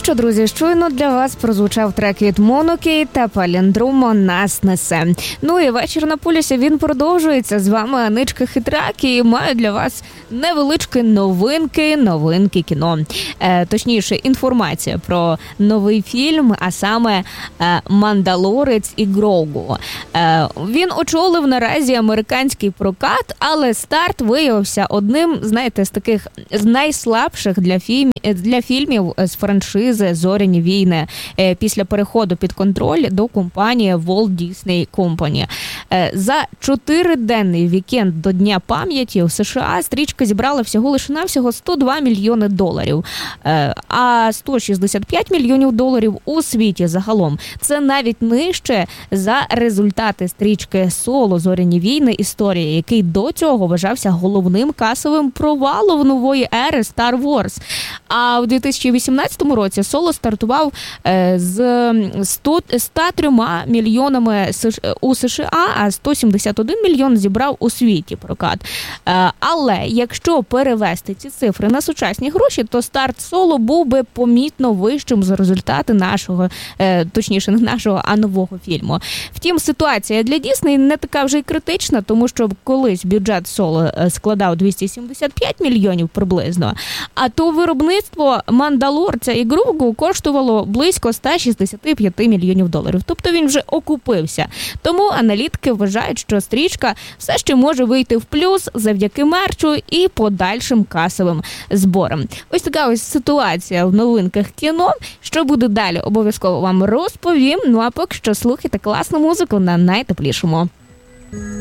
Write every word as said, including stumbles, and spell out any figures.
що, друзі, щойно для вас прозвучав трек від Монокей та Паліндрумо «Нас несе». Ну і вечір на полюсі, він продовжується. З вами Аничка Хитрак і маю для вас невеличкі новинки, новинки кіно. Е, точніше, інформація про новий фільм, а саме е, «Мандалорець» і «Грогу». Е, він очолив наразі американський прокат, але старт виявився одним, знаєте, з таких з найслабших для фільмів, для фільмів з франшизи «Зоряні війни» після переходу під контроль до компанії Walt Disney Company. За чотириденний вікенд до Дня пам'яті у США стрічка зібрала всього лише навсього сто два мільйони доларів, а сто шістдесят п'ять мільйонів доларів у світі загалом. Це навіть нижче за результати стрічки «Соло. Зоряні війни. Історія», який до цього вважався головним касовим провалом нової ери Star Wars. А у дві тисячі вісімнадцятому році «Соло» стартував з сто три мільйонами у США, а сто сімдесят один мільйон зібрав у світі прокат. Але якщо перевести ці цифри на сучасні гроші, то старт «Соло» був би помітно вищим за результати нашого, точніше не нашого, а нового фільму. Втім, ситуація для Дісней не така вже й критична, тому що колись бюджет «Соло» складав двісті сімдесят п'ять мільйонів приблизно, а то виробництво «Мандалорця» і «Грогу» коштувало близько сто шістдесят п'ять мільйонів доларів. Тобто він вже окупився. Тому аналітики вважають, що стрічка все ще може вийти в плюс завдяки мерчу і подальшим касовим зборам. Ось така ось ситуація в новинках кіно. Що буде далі, обов'язково вам розповім. Ну а поки що слухайте класну музику на найтеплішому.